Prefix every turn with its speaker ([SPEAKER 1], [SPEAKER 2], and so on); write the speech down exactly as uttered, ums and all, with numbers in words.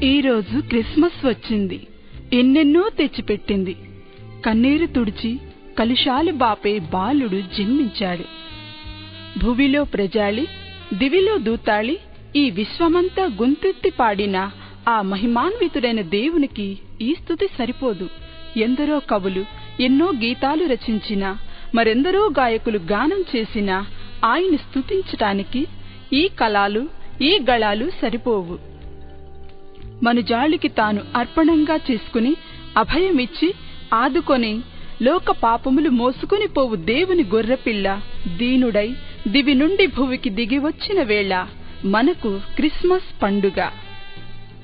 [SPEAKER 1] ఈరోజు క్రిస్మస్ వచ్చింది. ఎన్నెన్నో తెచ్చిపెట్టింది. కన్నీరు తుడిచి కలుషాలు బాపే బాలుడు జన్మించాడు. భువిలో ప్రజాళి, దివిలో దూతాళి, ఈ విశ్వమంతా గొంతెత్తి పాడిన ఆ మహిమాన్వితుడైన దేవునికి ఈ స్తుతి సరిపోదు. ఎందరో కవులు ఎన్నో గీతాలు రచించినా, మరెందరో గాయకులు గానం చేసినా ఆయన స్తుతించటానికి ఈ కళాలు, ఈ గళాలు సరిపోవు. మనుజాళికి తాను అర్పణంగా చేసుకుని అభయమిచ్చి ఆదుకొని లోక పాపములు మోసుకుని పోవు దేవుని గొర్రెపిల్ల దీనుడై దివి నుండి భువికి దిగివచ్చిన వేళ మనకు క్రిస్మస్ పండుగ.